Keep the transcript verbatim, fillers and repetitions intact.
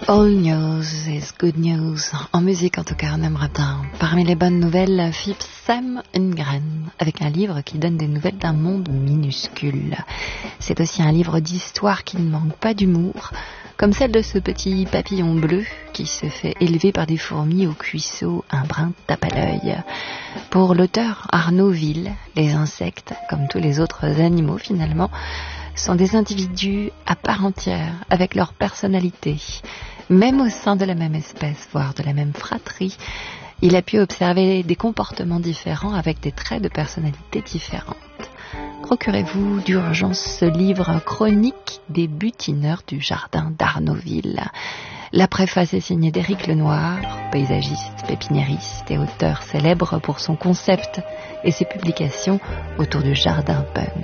All news is good news. En musique, en tout cas, on aimerait bien. Parmi les bonnes nouvelles, Philippe sème une graine avec un livre qui donne des nouvelles d'un monde minuscule. C'est aussi un livre d'histoire qui ne manque pas d'humour, comme celle de ce petit papillon bleu qui se fait élever par des fourmis au cuisseau, un brin tape à l'œil. Pour l'auteur Arnaud Ville, les insectes, comme tous les autres animaux finalement, sont des individus à part entière, avec leur personnalité. Même au sein de la même espèce, voire de la même fratrie, il a pu observer des comportements différents avec des traits de personnalité différentes. Procurez-vous d'urgence ce livre chronique des butineurs du jardin d'Arnaudville. La préface est signée d'Éric Lenoir, paysagiste, pépiniériste et auteur célèbre pour son concept et ses publications autour du jardin punk.